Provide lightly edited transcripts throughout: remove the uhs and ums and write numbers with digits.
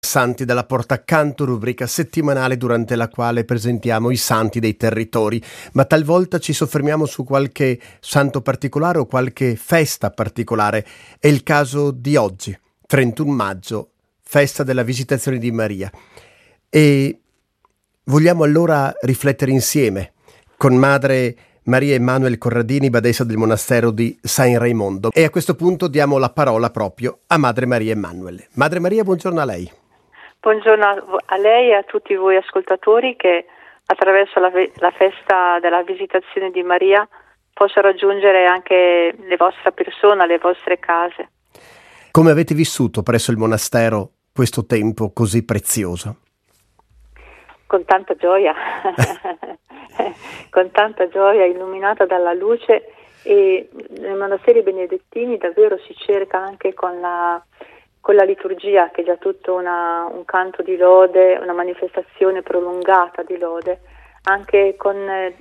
Santi della Porta Accanto, rubrica settimanale durante la quale presentiamo i santi dei territori, ma talvolta ci soffermiamo su qualche santo particolare o qualche festa particolare. È il caso di oggi, 31 maggio, festa della Visitazione di Maria. E vogliamo allora riflettere insieme con Madre Maria Emanuel Corradini, badessa del monastero di San Raimondo. E a questo punto diamo la parola proprio a Madre Maria Emanuel. Madre Maria, buongiorno a lei. Buongiorno a lei e a tutti voi ascoltatori che attraverso la festa della Visitazione di Maria possa raggiungere anche le vostre persone, le vostre case. Come avete vissuto presso il monastero questo tempo così prezioso? Con tanta gioia, con tanta gioia, illuminata dalla luce, e nei monasteri benedettini davvero si cerca anche con la liturgia, che è già tutto un canto di lode, una manifestazione prolungata di lode, anche con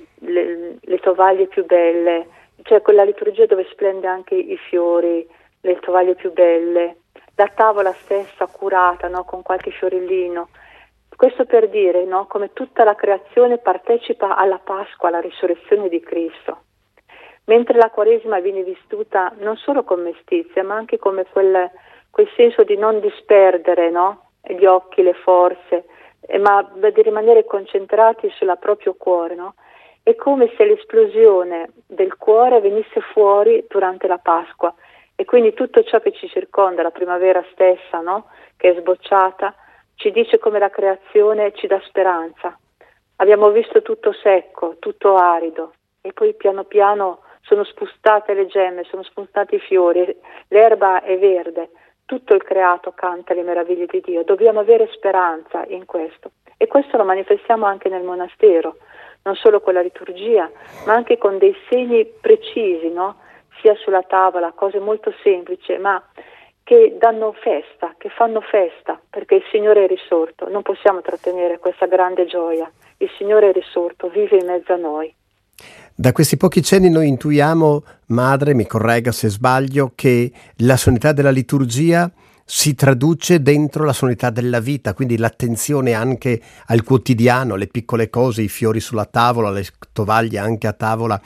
le tovaglie più belle, cioè quella liturgia dove splende anche i fiori, le tovaglie più belle, la tavola stessa curata, no, con qualche fiorellino. Questo per dire, no, come tutta la creazione partecipa alla Pasqua, alla risurrezione di Cristo. Mentre la Quaresima viene vissuta non solo con mestizia, ma anche come quel senso di non disperdere, no, gli occhi, le forze, ma di rimanere concentrati sul proprio cuore, no? È come se l'esplosione del cuore venisse fuori durante la Pasqua, e quindi tutto ciò che ci circonda, la primavera stessa, no, che è sbocciata, ci dice come la creazione ci dà speranza. Abbiamo visto tutto secco, tutto arido, e poi piano piano sono spustate le gemme, sono spuntati i fiori, l'erba è verde, tutto il creato canta le meraviglie di Dio. Dobbiamo avere speranza in questo, e questo lo manifestiamo anche nel monastero, non solo con la liturgia, ma anche con dei segni precisi, no? Sia sulla tavola, cose molto semplici, ma che danno festa, che fanno festa, perché il Signore è risorto. Non possiamo trattenere questa grande gioia. Il Signore è risorto, vive in mezzo a noi. Da questi pochi cenni noi intuiamo, Madre, mi corregga se sbaglio, che la solenità della liturgia si traduce dentro la solenità della vita, quindi l'attenzione anche al quotidiano, le piccole cose, i fiori sulla tavola, le tovaglie anche a tavola,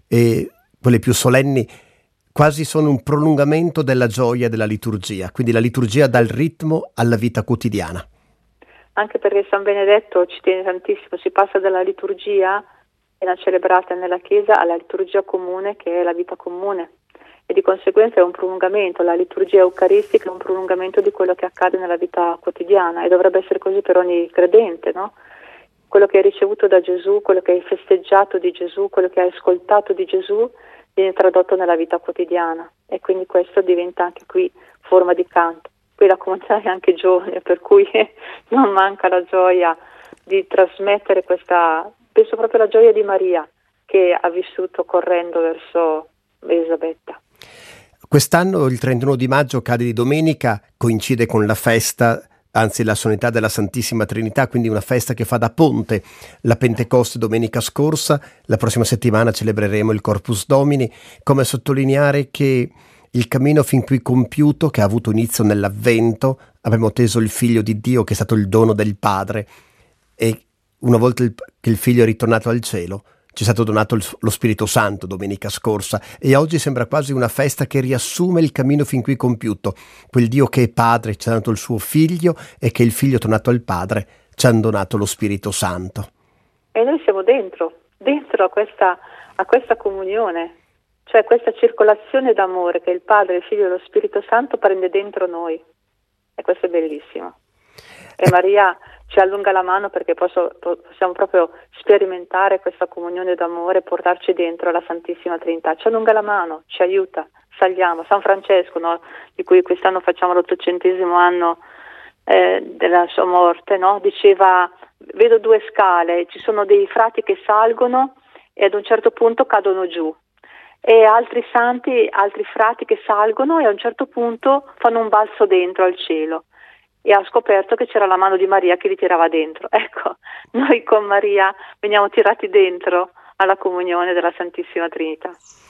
e quelle più solenni, quasi sono un prolungamento della gioia della liturgia, quindi la liturgia dà il ritmo alla vita quotidiana. Anche perché San Benedetto ci tiene tantissimo, si passa dalla liturgia celebrata nella Chiesa alla liturgia comune, che è la vita comune, e di conseguenza è un prolungamento. La liturgia eucaristica è un prolungamento di quello che accade nella vita quotidiana, e dovrebbe essere così per ogni credente, no? Quello che hai ricevuto da Gesù, quello che hai festeggiato di Gesù, quello che hai ascoltato di Gesù viene tradotto nella vita quotidiana, e quindi questo diventa anche qui forma di canto. Qui la comunità è anche giovane, per cui non manca la gioia di trasmettere questa, penso proprio alla gioia di Maria, che ha vissuto correndo verso Elisabetta. Quest'anno il 31 di maggio cade di domenica, coincide con la festa, anzi la solenità della Santissima Trinità, quindi una festa che fa da ponte. La Pentecoste domenica scorsa, la prossima settimana celebreremo il Corpus Domini, come a sottolineare che il cammino fin qui compiuto, che ha avuto inizio nell'Avvento, abbiamo teso il Figlio di Dio che è stato il dono del Padre, e una volta che il Figlio è ritornato al cielo, ci è stato donato lo Spirito Santo domenica scorsa, e oggi sembra quasi una festa che riassume il cammino fin qui compiuto. Quel Dio che è Padre ci ha dato il suo Figlio, e che il Figlio tornato al Padre ci ha donato lo Spirito Santo. E noi siamo dentro a questa comunione, cioè questa circolazione d'amore che il Padre, il Figlio e lo Spirito Santo prende dentro noi, e questo è bellissimo. E Maria ci allunga la mano perché possiamo proprio sperimentare questa comunione d'amore, portarci dentro alla Santissima Trinità. Ci allunga la mano, ci aiuta, saliamo. San Francesco, no, di cui quest'anno facciamo l'800° anno della sua morte, no, diceva: vedo due scale, ci sono dei frati che salgono e ad un certo punto cadono giù, e altri santi, altri frati che salgono e a un certo punto fanno un balzo dentro al cielo. E ha scoperto che c'era la mano di Maria che li tirava dentro. Ecco, noi con Maria veniamo tirati dentro alla comunione della Santissima Trinità.